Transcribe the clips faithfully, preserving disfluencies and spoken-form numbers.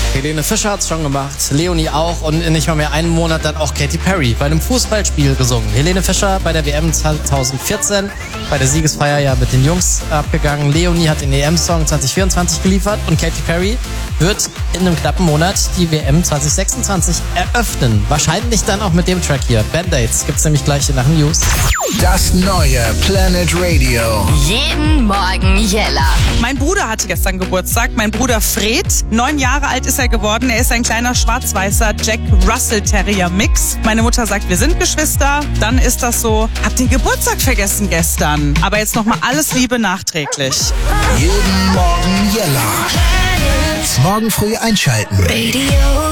Helene Fischer hat's schon gemacht, Leonie auch und in nicht mal mehr einem Monat dann auch Katy Perry bei einem Fußballspiel gesungen. Helene Fischer bei der W M zwanzig vierzehn, bei der Siegesfeier ja mit den Jungs abgegangen. Leonie hat den E M-Song zwanzig vierundzwanzig geliefert und Katy Perry wird in einem knappen Monat die W M zwanzig sechsundzwanzig eröffnen. Wahrscheinlich dann auch mit dem Track hier. Band-Aids gibt's nämlich gleich hier nach den News. Das neue Planet Radio. Jeden Morgen Jella. Mein Bruder hatte gestern Geburtstag. Mein Bruder Fred. Neun Jahre alt ist er geworden. Er ist ein kleiner schwarz-weißer Jack Russell Terrier Mix. Meine Mutter sagt, wir sind Geschwister. Dann ist das so. Hab den Geburtstag vergessen gestern. Aber jetzt nochmal alles Liebe nachträglich. Jeden Morgen Jella. Morgen früh einschalten. Radio.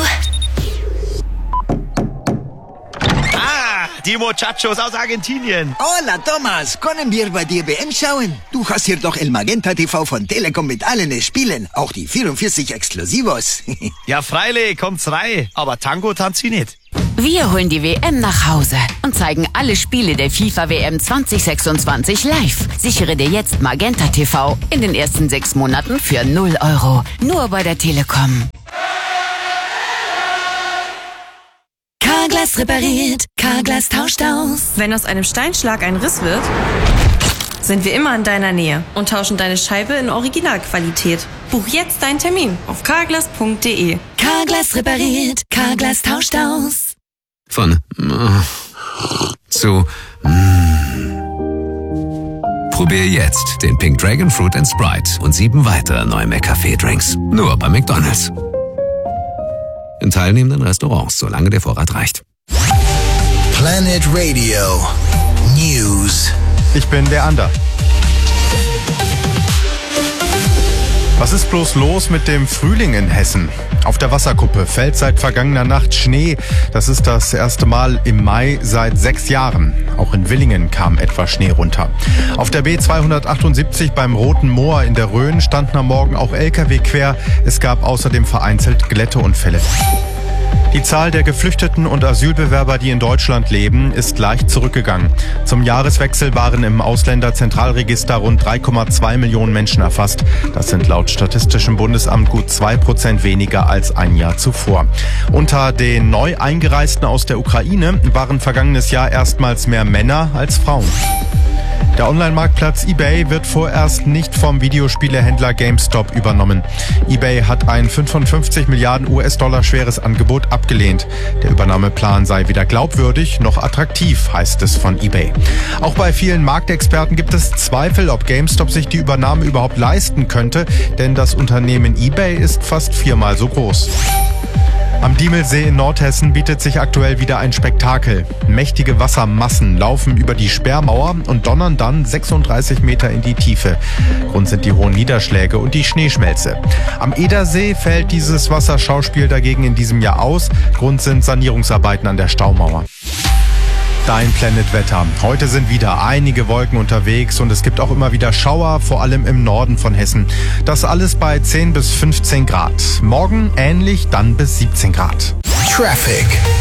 Ah, die Muchachos aus Argentinien. Hola, Thomas. Können wir bei dir W M schauen? Du hast hier doch El Magenta T V von Telekom mit allen Spielen. Auch die vierundvierzig Exklusivos. Ja, freilich, kommt's rein. Aber Tango tanzt sie nicht. Wir holen die W M nach Hause und zeigen alle Spiele der FIFA W M zwanzig sechsundzwanzig live. Sichere dir jetzt Magenta T V in den ersten sechs Monaten für null Euro. Nur bei der Telekom. Carglass repariert, Carglass tauscht aus. Wenn aus einem Steinschlag ein Riss wird, sind wir immer in deiner Nähe und tauschen deine Scheibe in Originalqualität. Buch jetzt deinen Termin auf carglass punkt de. Carglass repariert, Carglass tauscht aus. Von äh, zu mm. Probier jetzt den Pink Dragon Fruit and Sprite und sieben weitere neue McCafé-Drinks. Nur bei McDonald's. In teilnehmenden Restaurants, solange der Vorrat reicht. Planet Radio News. Ich bin der Ander. Was ist bloß los mit dem Frühling in Hessen? Auf der Wasserkuppe fällt seit vergangener Nacht Schnee. Das ist das erste Mal im Mai seit sechs Jahren. Auch in Willingen kam etwas Schnee runter. Auf der B zweihundertachtundsiebzig beim Roten Moor in der Rhön standen am Morgen auch L K W quer. Es gab außerdem vereinzelt Glätteunfälle. Die Zahl der Geflüchteten und Asylbewerber, die in Deutschland leben, ist leicht zurückgegangen. Zum Jahreswechsel waren im Ausländerzentralregister rund drei Komma zwei Millionen Menschen erfasst. Das sind laut Statistischem Bundesamt gut zwei Prozent weniger als ein Jahr zuvor. Unter den neu Eingereisten aus der Ukraine waren vergangenes Jahr erstmals mehr Männer als Frauen. Der Online-Marktplatz eBay wird vorerst nicht vom Videospielehändler GameStop übernommen. eBay hat ein fünfundfünfzig Milliarden U S-Dollar schweres Angebot abgelehnt. Der Übernahmeplan sei weder glaubwürdig noch attraktiv, heißt es von eBay. Auch bei vielen Marktexperten gibt es Zweifel, ob GameStop sich die Übernahme überhaupt leisten könnte, denn das Unternehmen eBay ist fast viermal so groß. Am Diemelsee in Nordhessen bietet sich aktuell wieder ein Spektakel. Mächtige Wassermassen laufen über die Sperrmauer und donnern dann sechsunddreißig Meter in die Tiefe. Grund sind die hohen Niederschläge und die Schneeschmelze. Am Edersee fällt dieses Wasserschauspiel dagegen in diesem Jahr aus. Grund sind Sanierungsarbeiten an der Staumauer. Dein Planet-Wetter. Heute sind wieder einige Wolken unterwegs und es gibt auch immer wieder Schauer, vor allem im Norden von Hessen. Das alles bei zehn bis fünfzehn Grad. Morgen ähnlich, dann bis siebzehn Grad. Traffic.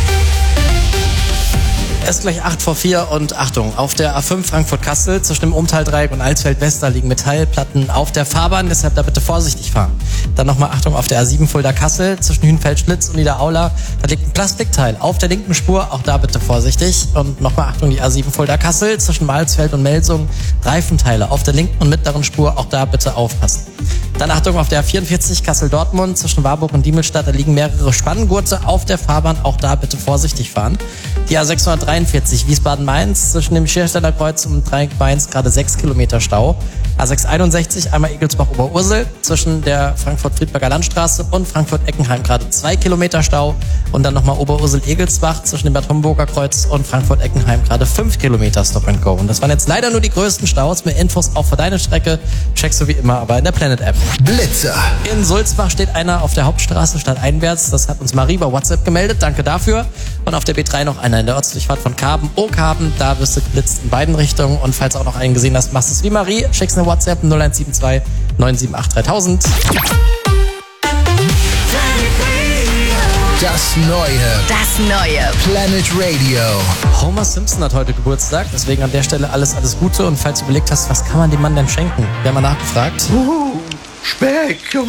Es ist gleich acht vor vier und Achtung, auf der A fünf Frankfurt-Kassel zwischen dem Umtaldreieck und Alsfeld-West, da liegen Metallplatten auf der Fahrbahn, deshalb da bitte vorsichtig fahren. Dann nochmal Achtung auf der A sieben Fulda-Kassel zwischen Hünfeld-Schlitz und Niederaula, da liegt ein Plastikteil auf der linken Spur, auch da bitte vorsichtig. Und nochmal Achtung, die A sieben Fulda-Kassel zwischen Malzfeld und Melsung, Reifenteile auf der linken und mittleren Spur, auch da bitte aufpassen. Dann Achtung auf der A vierundvierzig Kassel-Dortmund zwischen Warburg und Diemelstadt, da liegen mehrere Spanngurte auf der Fahrbahn, auch da bitte vorsichtig fahren. Die A sechshundertdreiundvierzig Wiesbaden-Mainz zwischen dem Schiersteller Kreuz und Dreieck Mainz gerade sechs Kilometer Stau. A sechshunderteinundsechzig einmal Egelsbach-Oberursel zwischen der Frankfurt-Friedberger Landstraße und Frankfurt-Eckenheim gerade zwei Kilometer Stau. Und dann nochmal Oberursel-Egelsbach zwischen dem Bad Homburger Kreuz und Frankfurt-Eckenheim gerade fünf Kilometer Stop and Go. Und das waren jetzt leider nur die größten Staus. Mehr Infos auch für deine Strecke checkst du wie immer aber in der Planet-App. Blitzer. In Sulzbach steht einer auf der Hauptstraße stadteinwärts. Das hat uns Marie bei WhatsApp gemeldet. Danke dafür. Und auf der B drei noch einer in der Ortsdurchfahrt von Karben. Oh, Karben, da wirst du geblitzt in beiden Richtungen. Und falls auch noch einen gesehen hast, machst du es wie Marie. Schickst eine WhatsApp null eins sieben zwei neun sieben acht dreitausend. Das neue. Das neue. Planet Radio. Homer Simpson hat heute Geburtstag, deswegen an der Stelle alles, alles Gute. Und falls du überlegt hast, was kann man dem Mann denn schenken? Wir haben mal nachgefragt. Uh, Speck.